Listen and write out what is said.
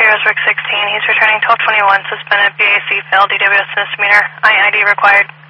Heroes Rick 16. He's returning 1221, suspended BAC failed DWS misdemeanor. IID required.